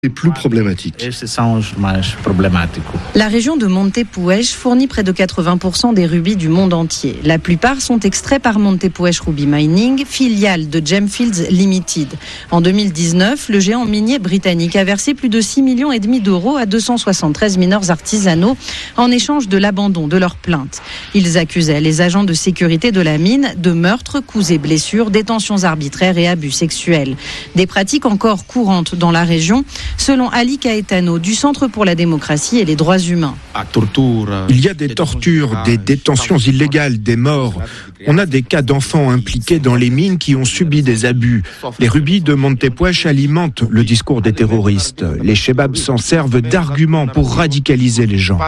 est plus problématique. La région de Montepuez fournit près de 80% des rubis du monde entier. La plupart sont extraits par Montepuez Ruby Mining, filiale de Gemfields Limited. En 2019, le géant minier britannique a versé plus de 6,5 millions d'euros à 273 mineurs artisanaux en échange de l'abandon de leurs plaintes. Ils accusaient les agents de sécurité de la mine de meurtres, coups et blessures, détentions arbitraires et abus sexuels. Des pratiques encore courantes dans la région, selon Ali Caetano du Centre pour la démocratie et les droits humains. Il y a des tortures, des détentions illégales, des morts. On a des cas d'enfants impliqués dans les mines qui ont subi des abus. Les rubis de Montepuez alimentent le discours des terroristes. Les chebabs s'en servent d'arguments pour radicaliser les gens.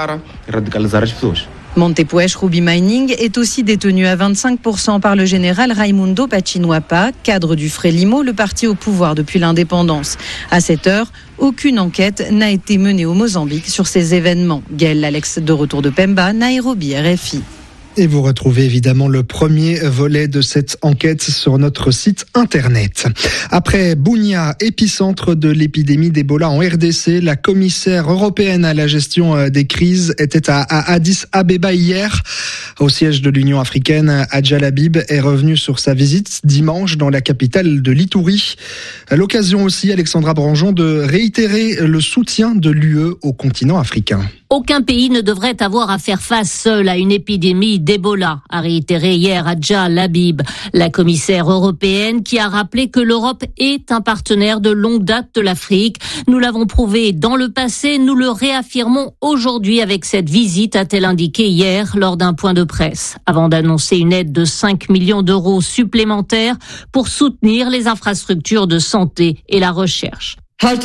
Montepuez Ruby Mining est aussi détenu à 25% par le général Raimundo Pachinuapa, cadre du Frelimo, le parti au pouvoir depuis l'indépendance. À cette heure, aucune enquête n'a été menée au Mozambique sur ces événements. Gaël Alex de retour de Pemba, Nairobi, RFI. Et vous retrouvez évidemment le premier volet de cette enquête sur notre site internet. Après Bunia, épicentre de l'épidémie d'Ebola en RDC, la commissaire européenne à la gestion des crises était à Addis Abeba hier. Au siège de l'Union africaine, Adja Labib est revenue sur sa visite dimanche dans la capitale de l'Itourie. À l'occasion aussi, Alexandra Branjon, de réitérer le soutien de l'UE au continent africain. Aucun pays ne devrait avoir à faire face seul à une épidémie d'Ebola, a réitéré hier Adja Labib, la commissaire européenne qui a rappelé que l'Europe est un partenaire de longue date de l'Afrique. Nous l'avons prouvé dans le passé, nous le réaffirmons aujourd'hui avec cette visite, a-t-elle indiqué hier lors d'un point de presse, avant d'annoncer une aide de 5 millions d'euros supplémentaires pour soutenir les infrastructures de santé et la recherche.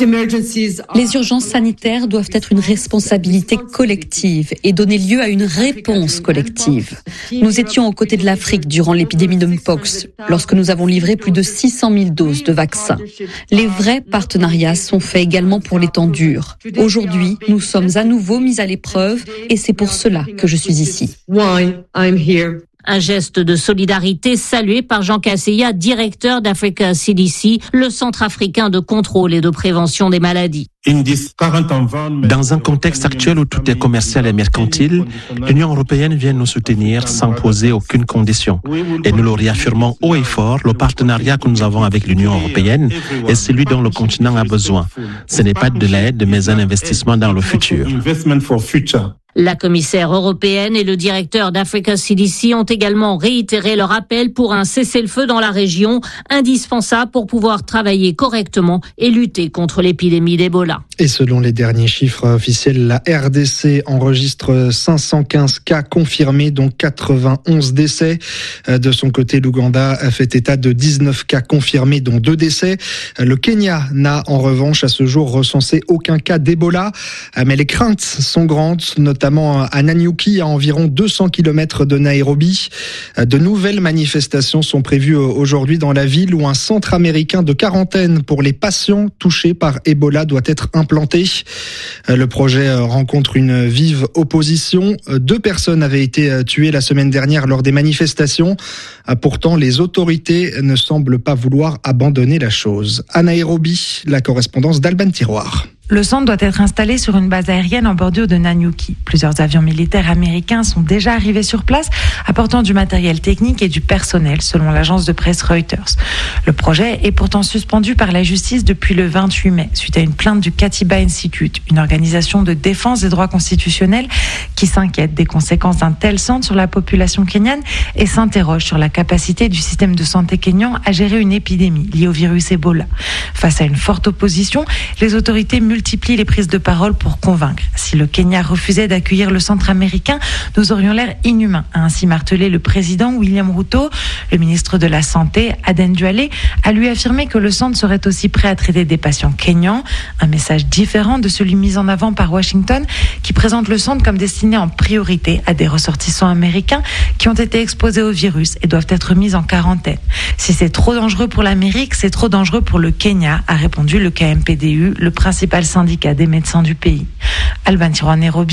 Les urgences sanitaires doivent être une responsabilité collective et donner lieu à une réponse collective. Nous étions aux côtés de l'Afrique durant l'épidémie de Mpox, lorsque nous avons livré plus de 600 000 doses de vaccins. Les vrais partenariats sont faits également pour les temps durs. Aujourd'hui, nous sommes à nouveau mis à l'épreuve et c'est pour cela que je suis ici. Un geste de solidarité salué par Jean Casseya, directeur d'Africa CDC, le centre africain de contrôle et de prévention des maladies. Dans un contexte actuel où tout est commercial et mercantile, l'Union européenne vient nous soutenir sans poser aucune condition. Et nous le réaffirmons haut et fort, le partenariat que nous avons avec l'Union européenne est celui dont le continent a besoin. Ce n'est pas de l'aide, mais un investissement dans le futur. La commissaire européenne et le directeur d'Africa CDC ont également réitéré leur appel pour un cessez-le-feu dans la région, indispensable pour pouvoir travailler correctement et lutter contre l'épidémie d'Ebola. Et selon les derniers chiffres officiels, la RDC enregistre 515 cas confirmés, dont 91 décès. De son côté, l'Ouganda fait état de 19 cas confirmés, dont 2 décès. Le Kenya n'a en revanche à ce jour recensé aucun cas d'Ebola. Mais les craintes sont grandes, notamment à Nanyuki, à environ 200 km de Nairobi. De nouvelles manifestations sont prévues aujourd'hui dans la ville où un centre américain de quarantaine pour les patients touchés par Ebola doit être implanté. Le projet rencontre une vive opposition. 2 personnes avaient été tuées la semaine dernière lors des manifestations. Pourtant, les autorités ne semblent pas vouloir abandonner la chose. À Nairobi, la correspondance d'Alban Tiroir. Le centre doit être installé sur une base aérienne en bordure de Nanyuki. Plusieurs avions militaires américains sont déjà arrivés sur place, apportant du matériel technique et du personnel, selon l'agence de presse Reuters. Le projet est pourtant suspendu par la justice depuis le 28 mai, suite à une plainte du Katiba Institute, une organisation de défense des droits constitutionnels qui s'inquiète des conséquences d'un tel centre sur la population kenyane et s'interroge sur la capacité du système de santé kényan à gérer une épidémie liée au virus Ebola. Face à une forte opposition, les autorités multiplie les prises de parole pour convaincre. Si le Kenya refusait d'accueillir le centre américain, nous aurions l'air inhumains, a ainsi martelé le président William Ruto. Le ministre de la Santé, Aden Duale, a lui affirmé que le centre serait aussi prêt à traiter des patients kenyans. Un message différent de celui mis en avant par Washington, qui présente le centre comme destiné en priorité à des ressortissants américains qui ont été exposés au virus et doivent être mis en quarantaine. Si c'est trop dangereux pour l'Amérique, c'est trop dangereux pour le Kenya, a répondu le KMPDU, le principal syndicat des médecins du pays. Alban Tiroir, Nairobi,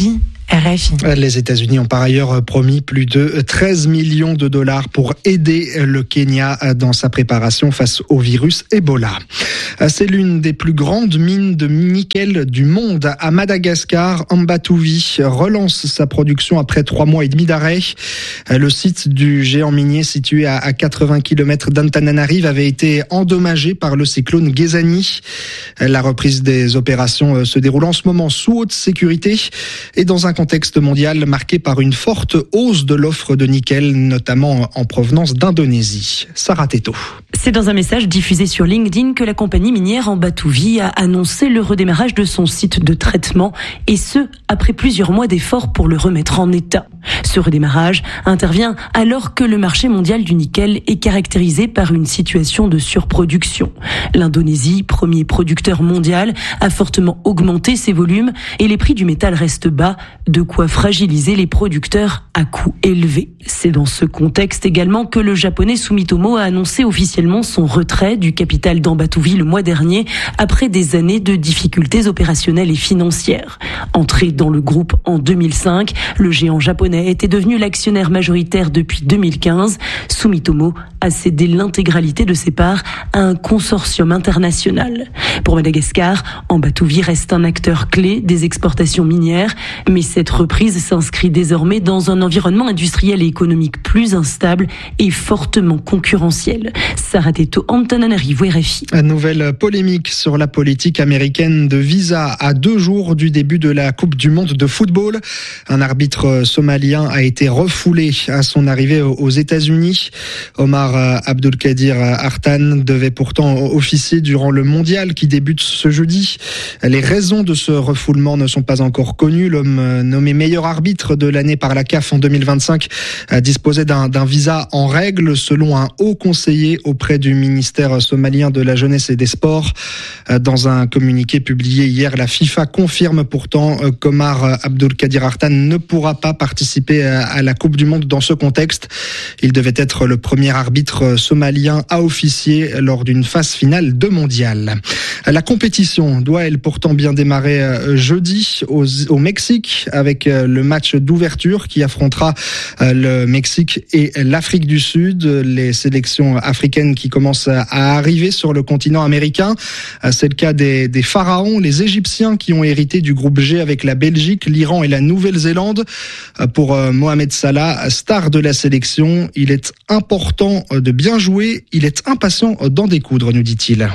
RFI. Les États-Unis ont par ailleurs promis plus de 13 millions de dollars pour aider le Kenya dans sa préparation face au virus Ebola. C'est l'une des plus grandes mines de nickel du monde. À Madagascar, Ambatuvi relance sa production après 3 mois et demi d'arrêt. Le site du géant minier situé à 80 km d'Antananarive avait été endommagé par le cyclone Gezani. La reprise des opérations se déroule en ce moment sous haute sécurité et dans un contexte mondial marqué par une forte hausse de l'offre de nickel, notamment en provenance d'Indonésie. Sarah Teto. C'est dans un message diffusé sur LinkedIn que la compagnie minière Ambatuvi a annoncé le redémarrage de son site de traitement, et ce, après plusieurs mois d'efforts pour le remettre en état. Ce redémarrage intervient alors que le marché mondial du nickel est caractérisé par une situation de surproduction. L'Indonésie, premier producteur mondial, a fortement augmenté ses volumes et les prix du métal restent bas, de quoi fragiliser les producteurs à coûts élevés. C'est dans ce contexte également que le japonais Sumitomo a annoncé officiellement son retrait du capital d'Ambatuvi le mois dernier, après des années de difficultés opérationnelles et financières. Entré dans le groupe en 2005, le géant japonais était devenu l'actionnaire majoritaire depuis 2015. Sumitomo a cédé l'intégralité de ses parts à un consortium international. Pour Madagascar, Ambatuvi reste un acteur clé des exportations minières, mais cette reprise s'inscrit désormais dans un environnement industriel et économique plus instable et fortement concurrentiel. Sarah Teto, Antananarivo, RFI. Une nouvelle polémique sur la politique américaine de visa à 2 jours du début de la Coupe du Monde de football. Un arbitre somalien a été refoulé à son arrivée aux États-Unis. Omar Abdulkadir Artan devait pourtant officier durant le mondial qui débute ce jeudi. Les raisons de ce refoulement ne sont pas encore connues. L'homme nommé meilleur arbitre de l'année par la CAF en 2025 disposait d'un visa en règle selon un haut conseiller auprès du ministère somalien de la Jeunesse et des Sports. Dans un communiqué publié hier, la FIFA confirme pourtant qu'Omar Abdulkadir Artan ne pourra pas participer à la Coupe du Monde dans ce contexte. Il devait être le premier arbitre somalien à officier lors d'une phase finale de mondial. La compétition doit, elle, pourtant bien démarrer jeudi au Mexique avec le match d'ouverture qui affrontera le Mexique et l'Afrique du Sud. Les sélections africaines qui commencent à arriver sur le continent américain. C'est le cas des pharaons, les Égyptiens qui ont hérité du groupe G avec la Belgique, l'Iran et la Nouvelle-Zélande. Pour Mohamed Salah, star de la sélection, il est important de bien jouer, il est impatient d'en découdre, nous dit-il.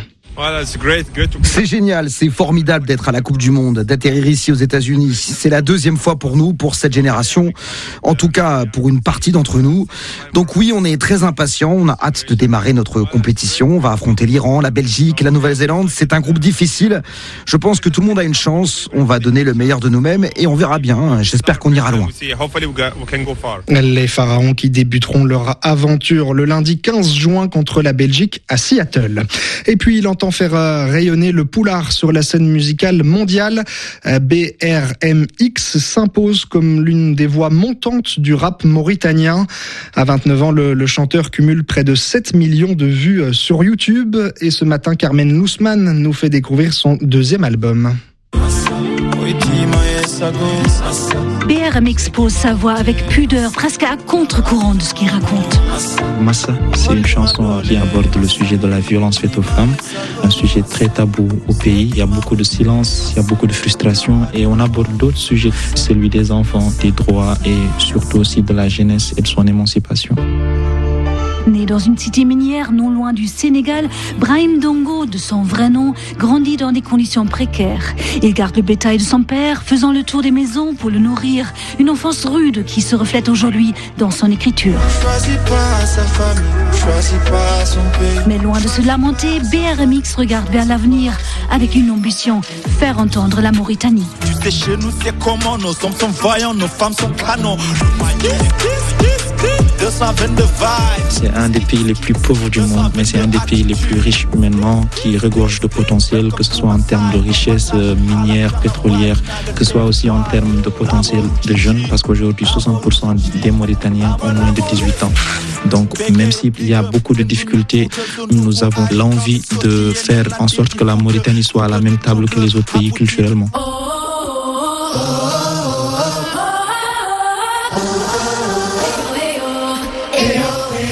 C'est génial, c'est formidable d'être à la Coupe du Monde, d'atterrir ici aux États-Unis. C'est la 2e fois pour nous, pour cette génération, en tout cas pour une partie d'entre nous. Donc oui, on est très impatients, on a hâte de démarrer notre compétition. On va affronter l'Iran, la Belgique, la Nouvelle-Zélande. C'est un groupe difficile. Je pense que tout le monde a une chance. On va donner le meilleur de nous-mêmes et on verra bien. J'espère qu'on ira loin. Les pharaons qui débuteront leur aventure le lundi 15 juin contre la Belgique à Seattle. Et puis il entend faire rayonner le poulard sur la scène musicale mondiale. BRMX s'impose comme l'une des voix montantes du rap mauritanien. À 29 ans, le chanteur cumule près de 7 millions de vues sur YouTube. Et ce matin, Carmen Lousman nous fait découvrir son 2e album. BRMX pose sa voix avec pudeur, presque à contre-courant de ce qu'il raconte. Massa, c'est une chanson qui aborde le sujet de la violence faite aux femmes, un sujet très tabou au pays. Il y a beaucoup de silence, il y a beaucoup de frustration et on aborde d'autres sujets, celui des enfants, des droits et surtout aussi de la jeunesse et de son émancipation. Né dans une cité minière non loin du Sénégal, Brahim Dongo, de son vrai nom, grandit dans des conditions précaires. Il garde le bétail de son père, faisant le tour des maisons pour le nourrir. Une enfance rude qui se reflète aujourd'hui dans son écriture. Mais loin de se lamenter, BRMX regarde vers l'avenir avec une ambition, faire entendre la Mauritanie. Tu sais, chez nous, c'est comment nos hommes sont vaillants, nos femmes sont canons. C'est un des pays les plus pauvres du monde, mais c'est un des pays les plus riches humainement, qui regorge de potentiel, que ce soit en termes de richesse minière, pétrolière, que ce soit aussi en termes de potentiel de jeunes, parce qu'aujourd'hui 60% des Mauritaniens ont moins de 18 ans. Donc même s'il y a beaucoup de difficultés, nous avons l'envie de faire en sorte que la Mauritanie soit à la même table que les autres pays culturellement.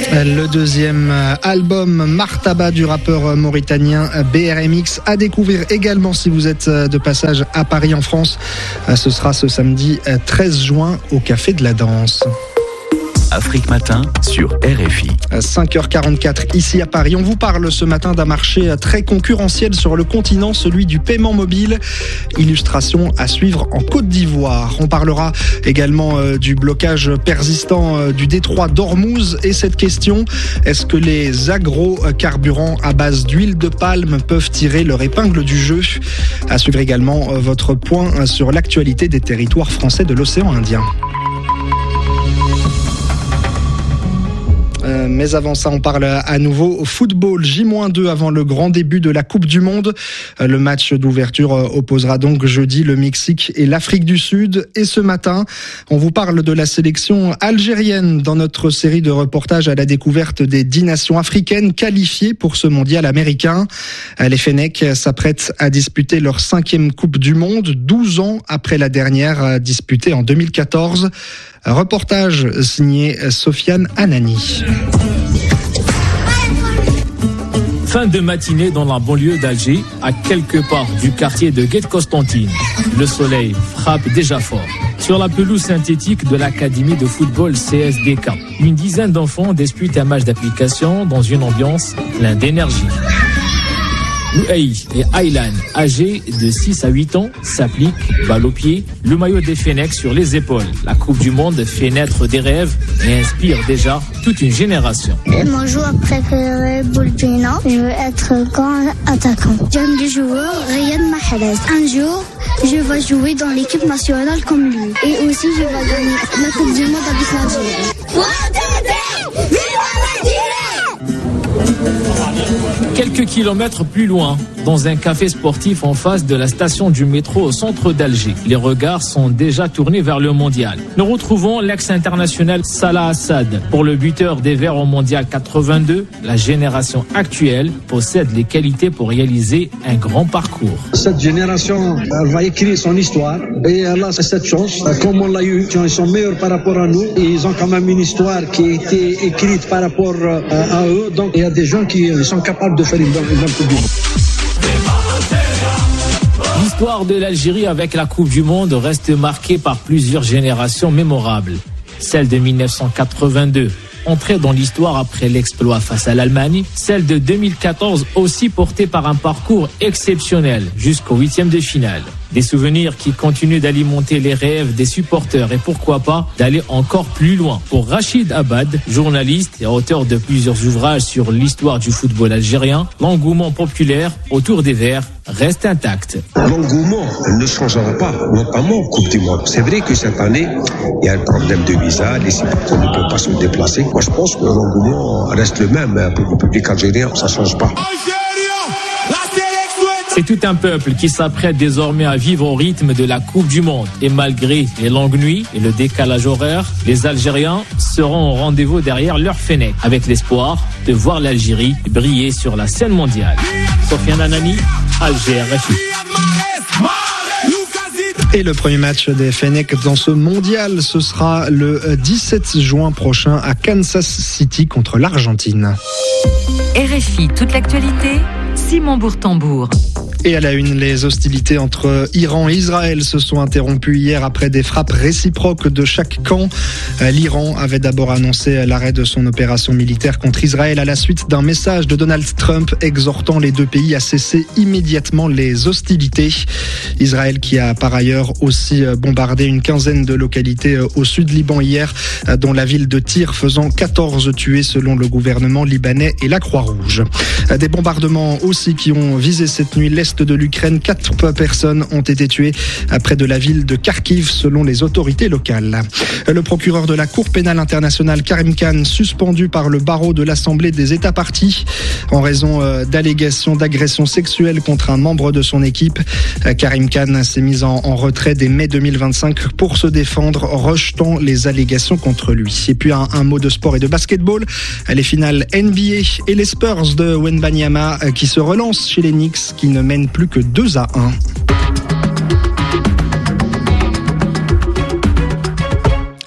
Le deuxième album Martaba du rappeur mauritanien BRMX à découvrir également si vous êtes de passage à Paris en France. Ce sera ce samedi 13 juin au Café de la Danse. Afrique Matin sur RFI. 5h44 ici à Paris. On vous parle ce matin d'un marché très concurrentiel sur le continent, celui du paiement mobile. Illustration à suivre en Côte d'Ivoire. On parlera également du blocage persistant du détroit d'Ormuz et cette question, est-ce que les agrocarburants à base d'huile de palme peuvent tirer leur épingle du jeu? À suivre également votre point sur l'actualité des territoires français de l'océan Indien. Mais avant ça, on parle à nouveau au football. J-2 avant le grand début de la Coupe du Monde. Le match d'ouverture opposera donc jeudi le Mexique et l'Afrique du Sud. Et ce matin, on vous parle de la sélection algérienne dans notre série de reportages à la découverte des 10 nations africaines qualifiées pour ce mondial américain. Les Fennecs s'apprêtent à disputer leur 5e Coupe du Monde, 12 ans après la dernière disputée en 2014. Reportage signé Sofiane Anani. Fin de matinée dans la banlieue d'Alger, à quelques pas du quartier de Guet-Constantine. Le soleil frappe déjà fort. Sur la pelouse synthétique de l'académie de football CSDK, une dizaine d'enfants disputent un match d'application dans une ambiance pleine d'énergie. Louaï et Aylan, âgés de 6 à 8 ans, s'appliquent, balle au pied, le maillot des Fennecs sur les épaules. La Coupe du Monde fait naître des rêves et inspire déjà toute une génération. Mon joueur préféré, Boulbina. Je veux être grand attaquant. J'aime le joueur Riyad Mahrez. Un jour, je vais jouer dans l'équipe nationale comme lui. Et aussi, je vais gagner la Coupe du Monde avec l'Algérie. Quelques kilomètres plus loin, dans un café sportif en face de la station du métro au centre d'Alger, les regards sont déjà tournés vers le mondial. Nous retrouvons l'ex-international Salah Assad. Pour le buteur des Verts au mondial 82, la génération actuelle possède les qualités pour réaliser un grand parcours. Cette génération, elle va écrire son histoire et elle a cette chance, comme on l'a eu, ils sont meilleurs par rapport à nous et ils ont quand même une histoire qui a été écrite par rapport à eux. Donc il y a des gens qui sont capables de faire une bonne Coupe du Monde. L'histoire de l'Algérie avec la Coupe du Monde reste marquée par plusieurs générations mémorables. Celle de 1982, entrée dans l'histoire après l'exploit face à l'Allemagne. Celle de 2014, aussi portée par un parcours exceptionnel jusqu'au 8e de finale. Des souvenirs qui continuent d'alimenter les rêves des supporters et pourquoi pas d'aller encore plus loin. Pour Rachid Abad, journaliste et auteur de plusieurs ouvrages sur l'histoire du football algérien, l'engouement populaire autour des Verts reste intact. L'engouement ne changera pas, notamment en Coupe du Monde. C'est vrai que cette année, il y a un problème de visa, les supporters ne peuvent pas se déplacer. Moi, je pense que l'engouement reste le même pour le public algérien, ça ne change pas. C'est tout un peuple qui s'apprête désormais à vivre au rythme de la Coupe du Monde. Et malgré les longues nuits et le décalage horaire, les Algériens seront au rendez-vous derrière leur Fennec, avec l'espoir de voir l'Algérie briller sur la scène mondiale. Sofiane Anani, Alger, RFI. Et le premier match des Fennecs dans ce mondial, ce sera le 17 juin prochain à Kansas City contre l'Argentine. RFI, toute l'actualité, Simon Bourtambour. Et à la une, les hostilités entre Iran et Israël se sont interrompues hier après des frappes réciproques de chaque camp. L'Iran avait d'abord annoncé l'arrêt de son opération militaire contre Israël à la suite d'un message de Donald Trump exhortant les deux pays à cesser immédiatement les hostilités. Israël qui a par ailleurs aussi bombardé une quinzaine de localités au sud Liban hier, dont la ville de Tyr faisant 14 tués selon le gouvernement libanais et la Croix-Rouge. Des bombardements aussi qui ont visé cette nuit l'est de l'Ukraine. 4 personnes ont été tuées près de la ville de Kharkiv selon les autorités locales. Le procureur de la Cour pénale internationale Karim Khan suspendu par le barreau de l'Assemblée des États parties en raison d'allégations d'agression sexuelle contre un membre de son équipe. Karim Khan s'est mis en retrait dès mai 2025 pour se défendre, rejetant les allégations contre lui. Et puis un mot de sport et de basketball. Les finales NBA et les Spurs de Wembanyama qui se relancent chez les Knicks qui ne mènent plus que 2-1.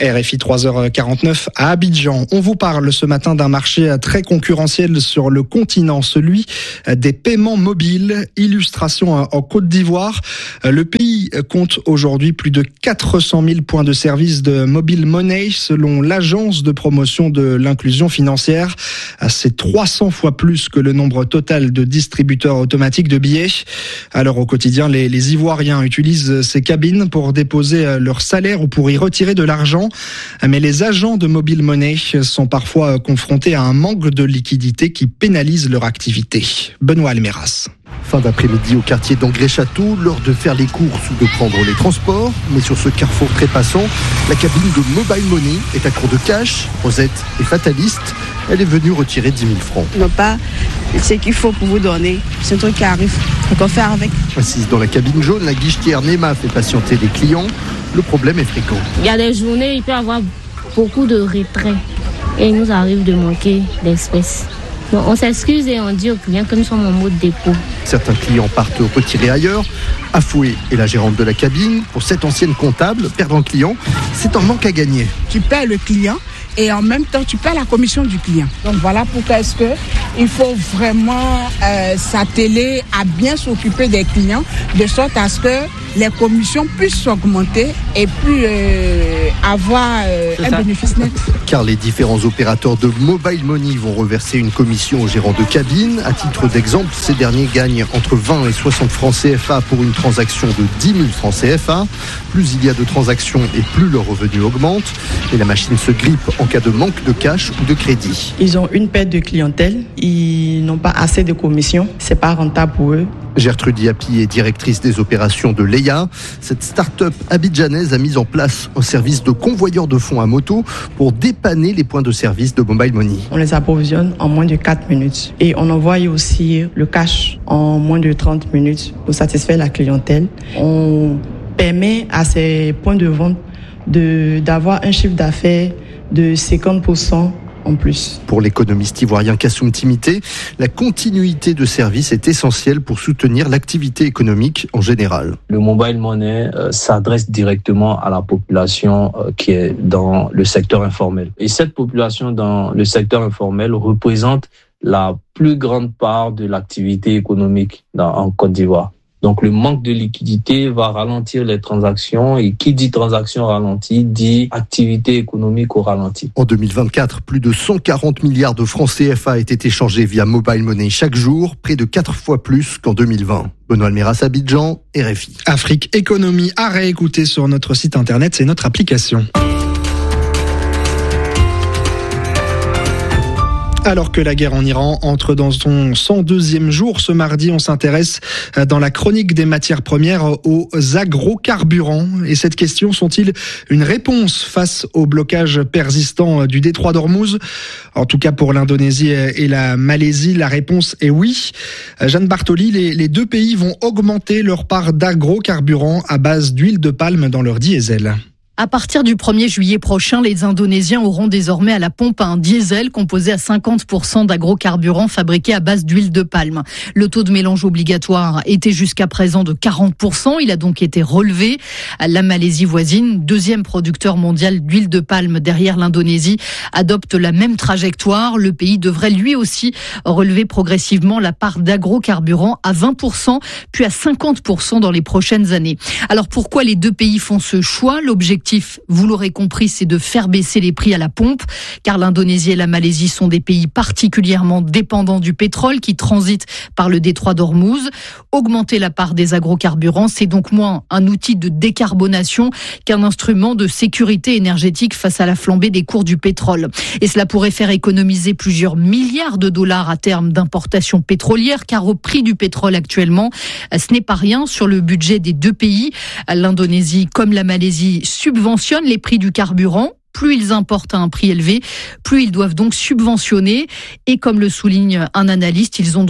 RFI 3h49 à Abidjan. On vous parle ce matin d'un marché très concurrentiel sur le continent, celui des paiements mobiles. Illustration en Côte d'Ivoire. Le pays compte aujourd'hui plus de 400 000 points de service de mobile money selon l'agence de promotion de l'inclusion financière. C'est 300 fois plus que le nombre total de distributeurs automatiques de billets. Alors au quotidien, les Ivoiriens utilisent ces cabines pour déposer leur salaire ou pour y retirer de l'argent. Mais les agents de mobile money sont parfois confrontés à un manque de liquidité qui pénalise leur activité. Benoît Almeras. Fin d'après-midi au quartier d'Angré-Château, l'heure de faire les courses ou de prendre les transports. Mais sur ce carrefour très passant, la cabine de Mobile Money est à court de cash. Rosette est fataliste. Elle est venue retirer 10 000 francs. Non pas ce qu'il faut pour vous donner. C'est un truc qui arrive. On peut faire avec. Assise dans la cabine jaune, la guichetière Nema fait patienter les clients. Le problème est fréquent. Il y a des journées, il peut y avoir beaucoup de retraits. Et il nous arrive de manquer d'espèces. Donc on s'excuse et on dit aux clients que nous sommes en mode dépôt. Certains clients partent retirer ailleurs. Afoué est la gérante de la cabine. Pour cette ancienne comptable, perdre un client, c'est un manque à gagner. Tu paies le client et en même temps tu paies la commission du client. Donc voilà pourquoi est-ce que il faut vraiment s'atteler à bien s'occuper des clients de sorte à ce que les commissions puissent s'augmenter et puis avoir un bénéfice net. Car les différents opérateurs de mobile money vont reverser une commission aux gérants de cabine. À titre d'exemple, ces derniers gagnent entre 20 et 60 francs CFA pour une transaction de 10 000 francs CFA. Plus il y a de transactions et plus leur revenu augmente. Et la machine se grippe en cas de manque de cash ou de crédit. Ils ont une perte de clientèle, ils n'ont pas assez de commissions, c'est pas rentable pour eux. Gertrude Diapi est directrice des opérations de Leia. Cette start-up abidjanaise a mis en place un service de convoyeur de fonds à moto pour dépanner les points de service de Mobile Money. On les approvisionne en moins de 4 minutes et on envoie aussi le cash en moins de 30 minutes pour satisfaire la clientèle. On permet à ces points de vente d'avoir un chiffre d'affaires de 50% en plus. Pour l'économiste ivoirien Kassoum Timité, la continuité de service est essentielle pour soutenir l'activité économique en général. Le mobile money s'adresse directement à la population qui est dans le secteur informel. Et cette population dans le secteur informel représente la plus grande part de l'activité économique en Côte d'Ivoire. Donc le manque de liquidité va ralentir les transactions et qui dit transaction ralentie dit activité économique au ralenti. En 2024, plus de 140 milliards de francs CFA étaient échangés via Mobile Money chaque jour, près de 4 fois plus qu'en 2020. Benoît Almeras, Abidjan, RFI. Afrique Économie à réécouter sur notre site internet, c'est notre application. Alors que la guerre en Iran entre dans son 102e jour, ce mardi, on s'intéresse dans la chronique des matières premières aux agrocarburants. Et cette question, sont-ils une réponse face au blocage persistant du détroit d'Ormuz ? En tout cas pour l'Indonésie et la Malaisie, la réponse est oui. Jeanne Bartoli, les deux pays vont augmenter leur part d'agrocarburants à base d'huile de palme dans leur diesel. À partir du 1er juillet prochain, les Indonésiens auront désormais à la pompe un diesel composé à 50% d'agrocarburants fabriqués à base d'huile de palme. Le taux de mélange obligatoire était jusqu'à présent de 40%. Il a donc été relevé. La Malaisie voisine, deuxième producteur mondial d'huile de palme derrière l'Indonésie, adopte la même trajectoire. Le pays devrait lui aussi relever progressivement la part d'agrocarburants à 20%, puis à 50% dans les prochaines années. Alors pourquoi les deux pays font ce choix ? L'objectif, vous l'aurez compris, c'est de faire baisser les prix à la pompe, car l'Indonésie et la Malaisie sont des pays particulièrement dépendants du pétrole qui transite par le détroit d'Ormuz. Augmenter la part des agrocarburants, c'est donc moins un outil de décarbonation qu'un instrument de sécurité énergétique face à la flambée des cours du pétrole. Et cela pourrait faire économiser plusieurs milliards de dollars à terme d'importations pétrolières, car au prix du pétrole actuellement, ce n'est pas rien sur le budget des deux pays. L'Indonésie comme la Malaisie subventionnent les prix du carburant. Plus ils importent à un prix élevé, plus ils doivent donc subventionner. Et comme le souligne un analyste, ils ont donc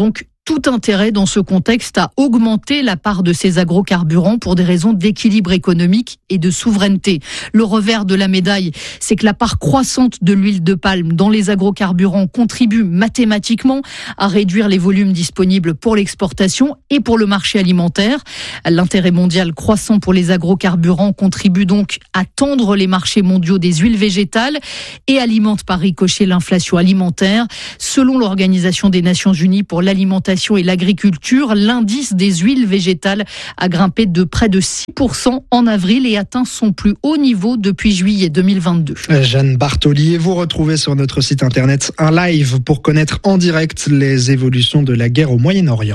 tout intérêt dans ce contexte à augmenter la part de ces agrocarburants pour des raisons d'équilibre économique et de souveraineté. Le revers de la médaille, c'est que la part croissante de l'huile de palme dans les agrocarburants contribue mathématiquement à réduire les volumes disponibles pour l'exportation et pour le marché alimentaire. L'intérêt mondial croissant pour les agrocarburants contribue donc à tendre les marchés mondiaux des huiles végétales et alimente par ricochet l'inflation alimentaire. Selon l'Organisation des Nations Unies pour l'alimentation et l'agriculture, l'indice des huiles végétales a grimpé de près de 6% en avril et atteint son plus haut niveau depuis juillet 2022. Jeanne Bartoli, et vous retrouvez sur notre site internet un live pour connaître en direct les évolutions de la guerre au Moyen-Orient.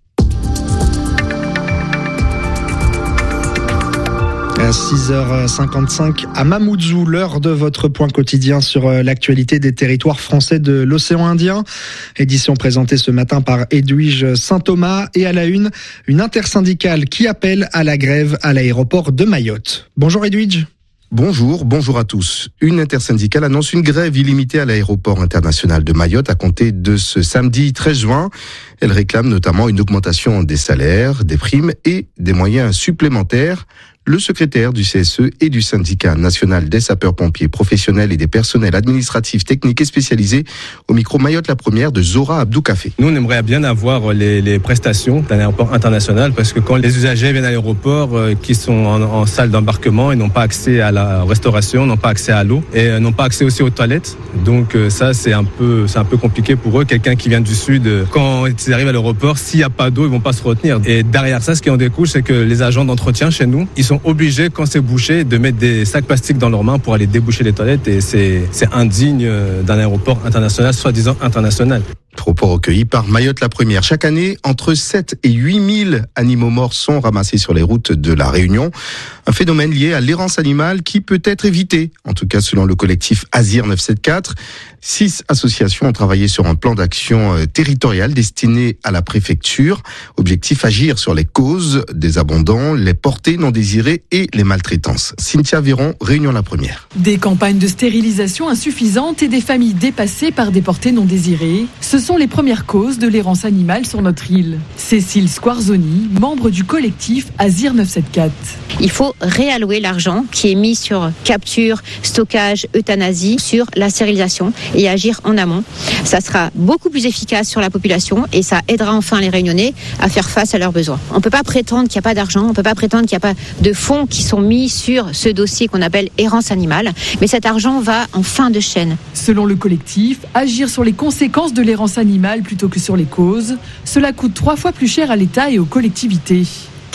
6h55 à Mamoudzou, l'heure de votre point quotidien sur l'actualité des territoires français de l'océan Indien. Édition présentée ce matin par Edwige Saint-Thomas et à la une intersyndicale qui appelle à la grève à l'aéroport de Mayotte. Bonjour Edwige. Bonjour à tous. Une intersyndicale annonce une grève illimitée à l'aéroport international de Mayotte à compter de ce samedi 13 juin. Elle réclame notamment une augmentation des salaires, des primes et des moyens supplémentaires. Le secrétaire du CSE et du syndicat national des sapeurs-pompiers professionnels et des personnels administratifs, techniques et spécialisés au micro Mayotte la première de Zora Abdou-Café. Nous, on aimerait bien avoir les prestations d'un aéroport international parce que quand les usagers viennent à l'aéroport, qui sont en salle d'embarquement, ils n'ont pas accès à la restauration, n'ont pas accès à l'eau et n'ont pas accès aussi aux toilettes. Donc ça, c'est un peu compliqué pour eux. Quelqu'un qui vient du sud, quand ils arrivent à l'aéroport, s'il n'y a pas d'eau, ils vont pas se retenir. Et derrière ça, ce qui en découle, c'est que les agents d'entretien chez nous, ils sont obligés, quand c'est bouché, de mettre des sacs plastiques dans leurs mains pour aller déboucher les toilettes et c'est indigne d'un aéroport international, soi-disant international. Propos recueillis par Mayotte la première. Chaque année, entre 7 et 8 000 animaux morts sont ramassés sur les routes de la Réunion. Un phénomène lié à l'errance animale qui peut être évité. En tout cas, selon le collectif Azir 974, 6 associations ont travaillé sur un plan d'action territorial destiné à la préfecture. Objectif, agir sur les causes des abandons, les portées non désirées et les maltraitances. Cynthia Véron, Réunion la première. Des campagnes de stérilisation insuffisantes et des familles dépassées par des portées non désirées. Ce sont les premières causes de l'errance animale sur notre île. Cécile Squarzoni, membre du collectif Azir 974. Il faut réallouer l'argent qui est mis sur capture, stockage, euthanasie, sur la stérilisation et agir en amont. Ça sera beaucoup plus efficace sur la population et ça aidera enfin les Réunionnais à faire face à leurs besoins. On ne peut pas prétendre qu'il n'y a pas d'argent, on ne peut pas prétendre qu'il n'y a pas de fonds qui sont mis sur ce dossier qu'on appelle errance animale, mais cet argent va en fin de chaîne. Selon le collectif, agir sur les conséquences de l'errance animale plutôt que sur les causes, cela coûte 3 fois plus cher à l'État et aux collectivités.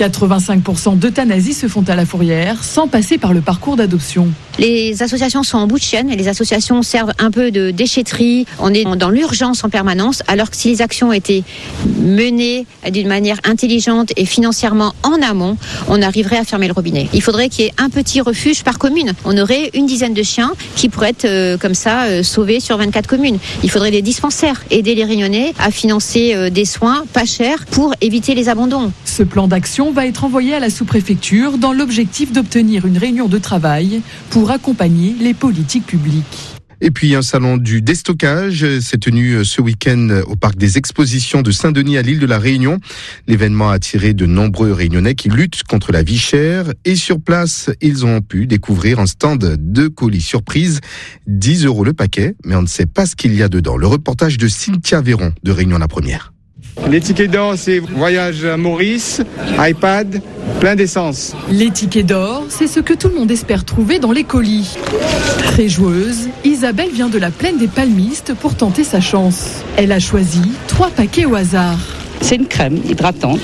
85% d'euthanasie se font à la fourrière sans passer par le parcours d'adoption. Les associations sont en bout de chaîne et les associations servent un peu de déchetterie. On est dans l'urgence en permanence, alors que si les actions étaient menées d'une manière intelligente et financièrement en amont, on arriverait à fermer le robinet. Il faudrait qu'il y ait un petit refuge par commune. On aurait une dizaine de chiens qui pourraient être comme ça sauvés sur 24 communes. Il faudrait des dispensaires, aider les Réunionnais à financer des soins pas chers pour éviter les abandons. Ce plan d'action va être envoyé à la sous-préfecture dans l'objectif d'obtenir une réunion de travail pour accompagner les politiques publiques. Et puis un salon du déstockage s'est tenu ce week-end au parc des expositions de Saint-Denis à l'île de la Réunion. L'événement a attiré de nombreux Réunionnais qui luttent contre la vie chère et sur place, ils ont pu découvrir un stand de colis surprise, 10 € le paquet, mais on ne sait pas ce qu'il y a dedans. Le reportage de Cynthia Véron de Réunion la première. Les tickets d'or, c'est voyage à Maurice, iPad, plein d'essence. Les tickets d'or, c'est ce que tout le monde espère trouver dans les colis. Très joueuse, Isabelle vient de la plaine des palmistes pour tenter sa chance. Elle a choisi 3 paquets au hasard. C'est une crème hydratante.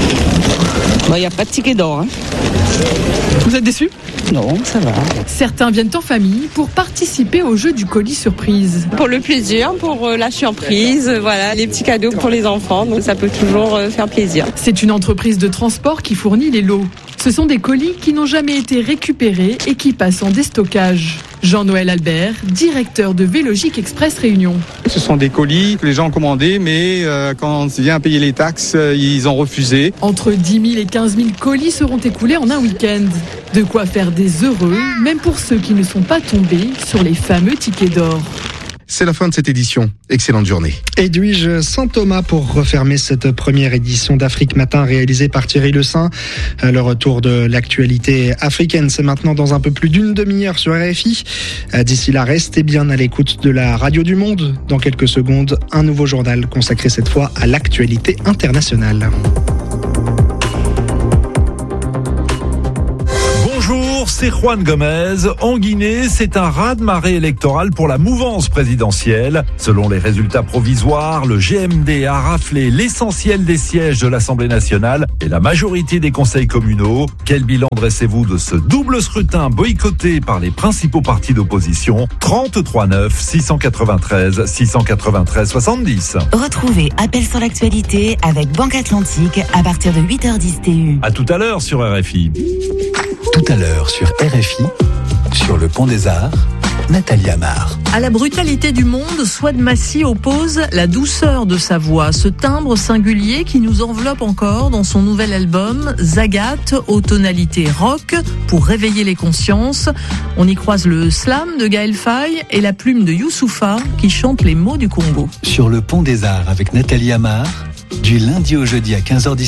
Il n'y a pas de ticket d'or. Hein. Vous êtes déçus ? Non, ça va. Certains viennent en famille pour participer au jeu du colis surprise. Pour le plaisir, pour la surprise, voilà, les petits cadeaux pour les enfants, donc ça peut toujours faire plaisir. C'est une entreprise de transport qui fournit les lots. Ce sont des colis qui n'ont jamais été récupérés et qui passent en déstockage. Jean-Noël Albert, directeur de Vélogique Express Réunion. Ce sont des colis que les gens ont commandés, mais quand on vient payer les taxes, ils ont refusé. Entre 10 000 et 15 000 colis seront écoulés en un week-end. De quoi faire des heureux, même pour ceux qui ne sont pas tombés sur les fameux tickets d'or. C'est la fin de cette édition. Excellente journée. Edwige Saint-Thomas pour refermer cette première édition d'Afrique Matin réalisée par Thierry Le Saint. Le retour de l'actualité africaine, c'est maintenant dans un peu plus d'une demi-heure sur RFI. D'ici là, restez bien à l'écoute de la Radio du Monde. Dans quelques secondes, un nouveau journal consacré cette fois à l'actualité internationale. Bonjour, c'est Juan Gomez. En Guinée, c'est un raz-de-marée électoral pour la mouvance présidentielle. Selon les résultats provisoires, le GMD a raflé l'essentiel des sièges de l'Assemblée nationale et la majorité des conseils communaux. Quel bilan dressez-vous de ce double scrutin boycotté par les principaux partis d'opposition ? 33 9 693 693 70. Retrouvez Appel sur l'actualité avec Banque Atlantique à partir de 8h10 TU. À tout à l'heure sur RFI. Tout à l'heure sur RFI, sur le Pont des Arts, Nathalie Amar. À la brutalité du monde, Souad Massi oppose la douceur de sa voix, ce timbre singulier qui nous enveloppe encore dans son nouvel album Zagat, aux tonalités rock, pour réveiller les consciences. On y croise le slam de Gaël Faye et la plume de Youssoupha qui chante les mots du Congo. Sur le Pont des Arts avec Nathalie Amar, du lundi au jeudi à 15h10.